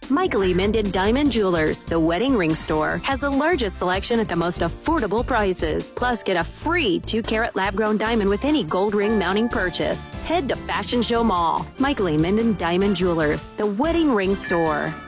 Michael E. Minden Diamond Jewelers, the wedding ring store, has the largest selection at the most affordable prices. Plus, get a free 2-carat lab-grown diamond with any gold ring mounting purchase. Head to Fashion Show Mall. Michael E. Minden Diamond Jewelers, the wedding ring store.